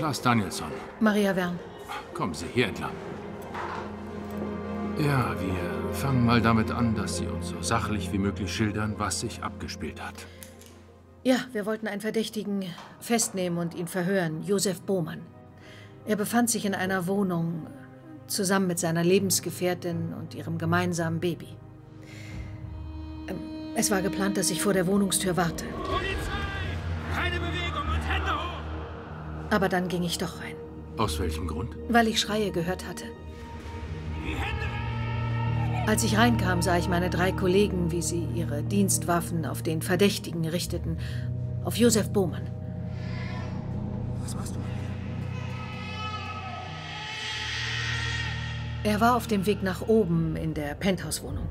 Klaas Danielsson. Maria Wern. Kommen Sie hier entlang. Ja, wir fangen mal damit an, dass Sie uns so sachlich wie möglich schildern, was sich abgespielt hat. Ja, wir wollten einen Verdächtigen festnehmen und ihn verhören, Josef Bohmann. Er befand sich in einer Wohnung zusammen mit seiner Lebensgefährtin und ihrem gemeinsamen Baby. Es war geplant, dass ich vor der Wohnungstür warte. Polizei! Keine Bewegung und Hände hoch! Aber dann ging ich doch rein. Aus welchem Grund? Weil ich Schreie gehört hatte. Die Hände! Als ich reinkam, sah ich meine 3 Kollegen, wie sie ihre Dienstwaffen auf den Verdächtigen richteten. Auf Josef Bohmann. Was machst du? Er war auf dem Weg nach oben in der Penthouse-Wohnung.